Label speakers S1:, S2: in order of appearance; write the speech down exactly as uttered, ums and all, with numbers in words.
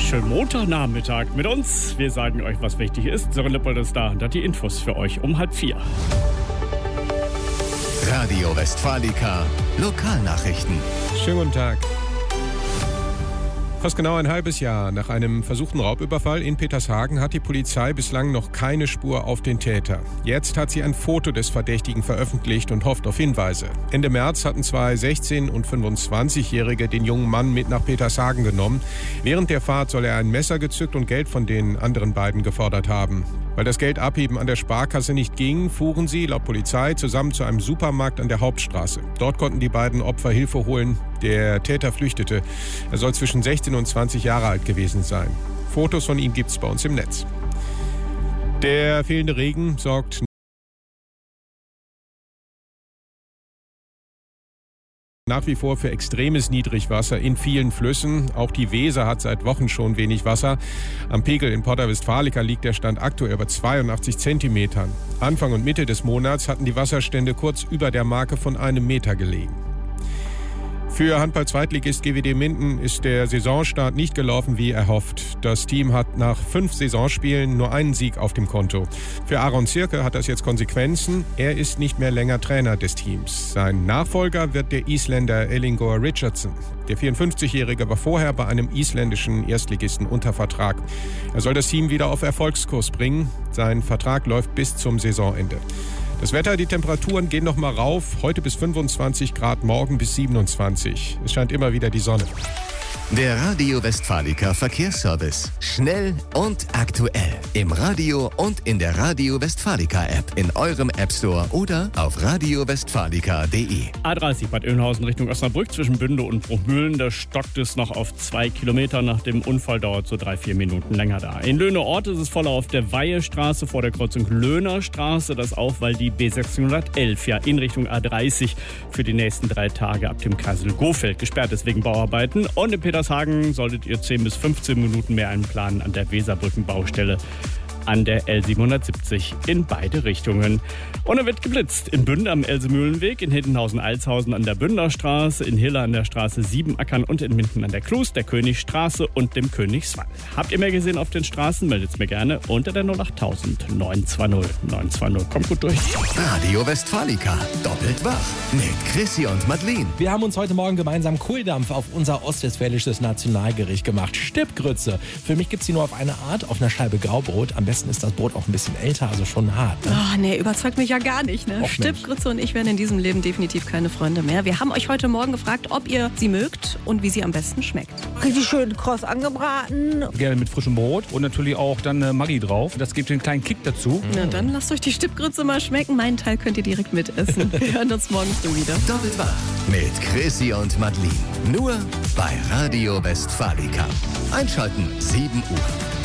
S1: Schönen Montagnachmittag mit uns. Wir sagen euch, was wichtig ist. Sören Lippold ist da und hat die Infos für euch um halb vier.
S2: Radio Westfalica, Lokalnachrichten.
S3: Schönen guten Tag. Fast genau ein halbes Jahr nach einem versuchten Raubüberfall in Petershagen hat die Polizei bislang noch keine Spur auf den Täter. Jetzt hat sie ein Foto des Verdächtigen veröffentlicht und hofft auf Hinweise. Ende März hatten zwei sechzehn- und fünfundzwanzigjährige den jungen Mann mit nach Petershagen genommen. Während der Fahrt soll er ein Messer gezückt und Geld von den anderen beiden gefordert haben. Weil das Geld abheben an der Sparkasse nicht ging, fuhren sie, laut Polizei, zusammen zu einem Supermarkt an der Hauptstraße. Dort konnten die beiden Opfer Hilfe holen. Der Täter flüchtete. Er soll zwischen sechzehn und zwanzig Jahre alt gewesen sein. Fotos von ihm gibt es bei uns im Netz. Der fehlende Regen sorgt nach wie vor für extremes Niedrigwasser in vielen Flüssen. Auch die Weser hat seit Wochen schon wenig Wasser. Am Pegel in Porta Westfalica liegt der Stand aktuell bei zweiundachtzig Zentimetern. Anfang und Mitte des Monats hatten die Wasserstände kurz über der Marke von einem Meter gelegen. Für Handball-Zweitligist G W D Minden ist der Saisonstart nicht gelaufen wie erhofft. Das Team hat nach fünf Saisonspielen nur einen Sieg auf dem Konto. Für Aaron Zirke hat das jetzt Konsequenzen. Er ist nicht mehr länger Trainer des Teams. Sein Nachfolger wird der Isländer Ellingur Richardson. Der vierundfünfzigjährige war vorher bei einem isländischen Erstligisten unter Vertrag. Er soll das Team wieder auf Erfolgskurs bringen. Sein Vertrag läuft bis zum Saisonende. Das Wetter, die Temperaturen gehen noch mal rauf. Heute bis fünfundzwanzig Grad, morgen bis siebenundzwanzig. Es scheint immer wieder die Sonne.
S2: Der Radio Westfalica Verkehrsservice. Schnell und aktuell. Im Radio und in der Radio Westfalica App. In eurem App Store oder auf radio westfalica punkt de.
S1: A dreißig Bad Oeynhausen Richtung Osnabrück zwischen Bünde und Bruchmühlen. Da stockt es noch auf zwei Kilometer. Nach dem Unfall dauert so drei, vier Minuten länger da. In Löhne-Ort ist es voller auf der Weihestraße vor der Kreuzung Löhner Straße. Das auch, weil die B sechshundertelf ja in Richtung A dreißig für die nächsten drei Tage ab dem Kassel-Gohfeld gesperrt ist wegen Bauarbeiten. Und in Petershagen solltet ihr zehn bis fünfzehn Minuten mehr einplanen an der Weserbrückenbaustelle an der L siebenhundertsiebzig in beide Richtungen. Und er wird geblitzt in Bünde am Elsemühlenweg, in Hittenhausen-Alshausen an der Bünderstraße, in Hille an der Straße Siebenackern und in Minden an der Klus, der Königstraße und dem Königswall. Habt ihr mehr gesehen auf den Straßen? Meldet es mir gerne unter der null acht null null neun zwei null neun zwei null. Kommt gut durch.
S2: Radio Westfalica, doppelt wach mit Chrissy und Madeleine.
S4: Wir haben uns heute Morgen gemeinsam Kohldampf auf unser ostwestfälisches Nationalgericht gemacht. Stippgrütze. Für mich gibt es die nur auf eine Art, auf einer Scheibe Graubrot. Am besten ist das Brot auch ein bisschen älter, also schon hart. Ne?
S5: Oh, nee, überzeugt mich ja gar nicht. Ne? Stippgrütze und ich werden in diesem Leben definitiv keine Freunde mehr. Wir haben euch heute Morgen gefragt, ob ihr sie mögt und wie sie am besten schmeckt.
S6: Richtig schön kross angebraten.
S7: Gerne mit frischem Brot und natürlich auch dann äh, Maggi drauf. Das gibt einen kleinen Kick dazu.
S5: Na dann lasst euch die Stippgrütze mal schmecken. Meinen Teil könnt ihr direkt mitessen. Wir hören uns morgen früh wieder.
S2: Doppelt wach mit Chrissy und Madeleine. Nur bei Radio Westfalica. Einschalten sieben Uhr.